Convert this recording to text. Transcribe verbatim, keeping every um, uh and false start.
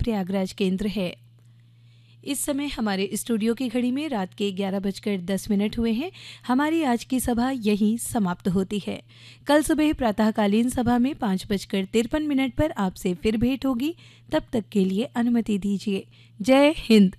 प्रयागराज केंद्र है। इस समय हमारे स्टूडियो की घड़ी में रात के ग्यारह बजकर दस मिनट हुए हैं। हमारी आज की सभा यहीं समाप्त होती है। कल सुबह प्रातःकालीन सभा में पाँच बजकर तिरपन मिनट पर आपसे फिर भेंट होगी। तब तक के लिए अनुमति दीजिए। जय हिंद।